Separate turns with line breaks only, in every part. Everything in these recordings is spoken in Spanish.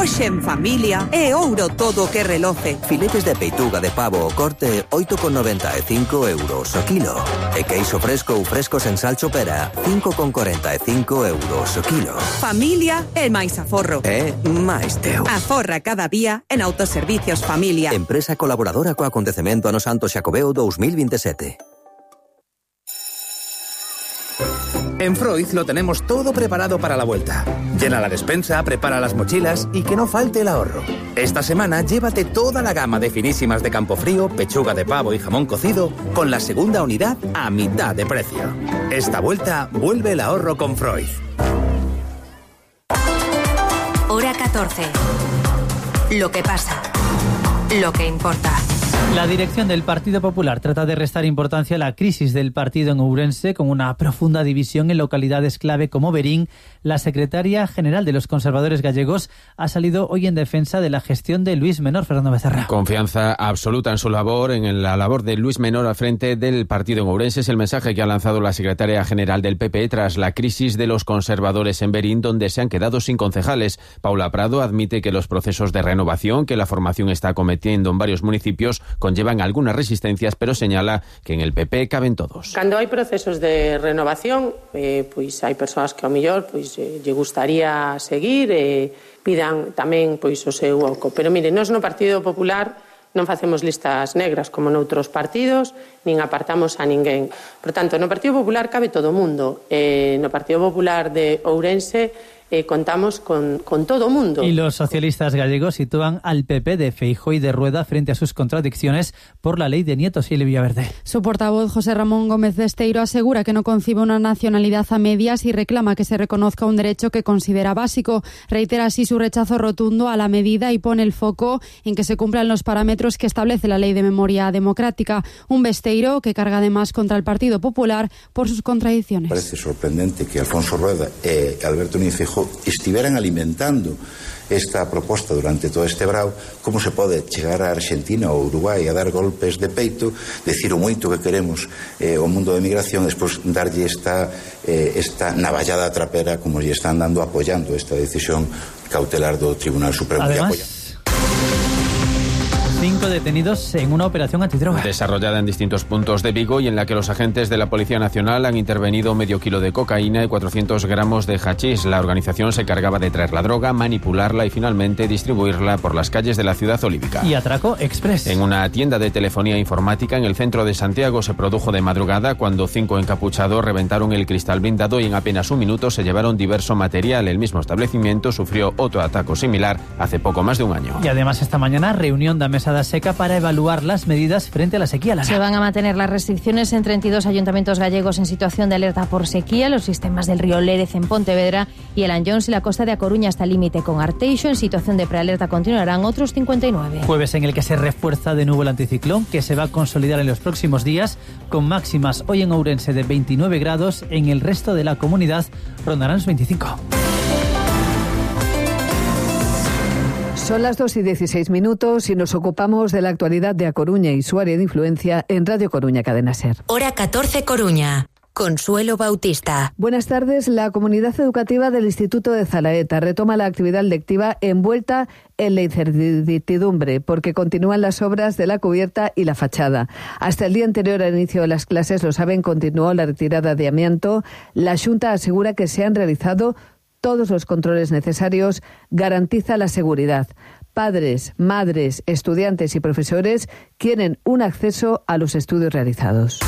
Hoxe en familia é ouro todo o que reloce.
Filetes de peituga de pavo o corte 8,95 euros o kilo. E queixo fresco ou frescos en sal chopera 5,45 euros o kilo.
Familia é máis aforro.
É máis teu.
Aforra cada día en Autoservicios Familia.
Empresa colaboradora co acontecemento Ano Santo Xacobeo 2027.
En Freud lo tenemos todo preparado para la vuelta. Llena la despensa, prepara las mochilas y que no falte el ahorro. Esta semana llévate toda la gama de finísimas de Campofrío, pechuga de pavo y jamón cocido con la segunda unidad a mitad de precio. Esta vuelta vuelve el ahorro con Freud.
Hora 14. Lo que pasa. Lo que importa.
La dirección del Partido Popular trata de restar importancia a la crisis del partido en Ourense con una profunda división en localidades clave como Verín. La secretaria general de los conservadores gallegos ha salido hoy en defensa de la gestión de Luis Menor. Fernando Becerra.
Confianza absoluta en su labor, en la labor de Luis Menor al frente del partido en Ourense. Es el mensaje que ha lanzado la secretaria general del PP tras la crisis de los conservadores en Verín, donde se han quedado sin concejales. Paula Prado admite que los procesos de renovación que la formación está acometiendo en varios municipios conllevan algunas resistencias, pero señala que en el PP caben todos.
Cando hai procesos de renovación, pois hai persoas que ao mellor lle gustaría seguir e pidan tamén pois o seu oco. Pero mire, nós no Partido Popular non facemos listas negras como noutros partidos, nin apartamos a ninguén. Por tanto, no Partido Popular cabe todo o mundo. No Partido Popular de Ourense contamos con todo el mundo.
Y los socialistas gallegos sitúan al PP de Feijóo y de Rueda frente a sus contradicciones por la ley de nietos y el Villaverde.
Su portavoz, José Ramón Gómez Besteiro, asegura que no concibe una nacionalidad a medias y reclama que se reconozca un derecho que considera básico. Reitera así su rechazo rotundo a la medida y pone el foco en que se cumplan los parámetros que establece la Ley de Memoria Democrática. Un Besteiro que carga además contra el Partido Popular por sus contradicciones.
Parece sorprendente que Alfonso Rueda e Alberto Núñez Feijóo estuvieran alimentando esta proposta durante todo este brao. Como se pode chegar a Argentina ou Uruguai a dar golpes de peito, decir o moito que queremos o mundo de migración, despois darlle esta navallada trapera como lle están dando apoyando esta decisión cautelar do Tribunal Supremo.
Además, 5 detenidos en una operación antidroga.
Desarrollada en distintos puntos de Vigo y en la que los agentes de la Policía Nacional han intervenido medio kilo de cocaína y 400 gramos de hachís. La organización se encargaba de traer la droga, manipularla y finalmente distribuirla por las calles de la ciudad olívica.
Y atraco express.
En una tienda de telefonía informática en el centro de Santiago se produjo de madrugada cuando 5 encapuchados reventaron el cristal blindado y en apenas un minuto se llevaron diverso material. El mismo establecimiento sufrió otro ataque similar hace poco más de un año.
Y además esta mañana reunión de mesa seca para evaluar las medidas frente a la sequía. Lara.
Se van a mantener las restricciones en 32 ayuntamientos gallegos en situación de alerta por sequía, los sistemas del río Lérez en Pontevedra y el Anllóns y la costa de A Coruña hasta el límite con Arteixo. En situación de prealerta continuarán otros 59.
Jueves en el que se refuerza de nuevo el anticiclón, que se va a consolidar en los próximos días, con máximas hoy en Ourense de 29 grados, en el resto de la comunidad rondarán los 25.
Son las 2:16 y nos ocupamos de la actualidad de A Coruña y su área de influencia en Radio Coruña Cadena SER.
Hora 14 Coruña. Consuelo Bautista.
Buenas tardes. La comunidad educativa del Instituto de Zalaeta retoma la actividad lectiva envuelta en la incertidumbre porque continúan las obras de la cubierta y la fachada. Hasta el día anterior al inicio de las clases, lo saben, continuó la retirada de amianto. La Xunta asegura que se han realizado todos los controles necesarios, garantiza la seguridad. Padres, madres, estudiantes y profesores quieren un acceso a los estudios realizados.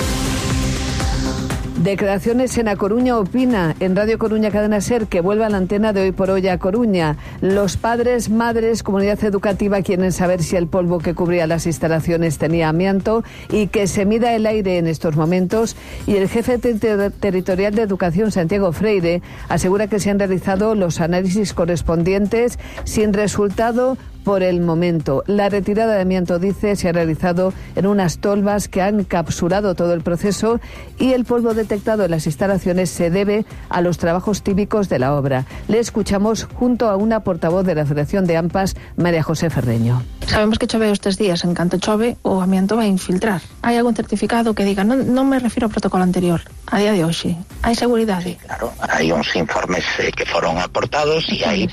Declaraciones en A Coruña opina en Radio Coruña Cadena SER que vuelva a la antena de Hoy por Hoy a Coruña. Los padres, madres, comunidad educativa quieren saber si el polvo que cubría las instalaciones tenía amianto y que se mida el aire en estos momentos. Y el jefe territorial de Educación, Santiago Freire, asegura que se han realizado los análisis correspondientes sin resultado por el momento. La retirada de amianto, dice, se ha realizado en unas tolvas que han capsulado todo el proceso y el polvo detectado en las instalaciones se debe a los trabajos típicos de la obra. Le escuchamos junto a una portavoz de la Federación de AMPAs, María José Ferreño.
Sabemos que chove estes días, en canto chove o amianto vai infiltrar. Hai algún certificado que diga, non me refiro ao protocolo anterior, a día de hoxe. Hai seguridade?
Sí, claro, hai uns informes que foron aportados e hai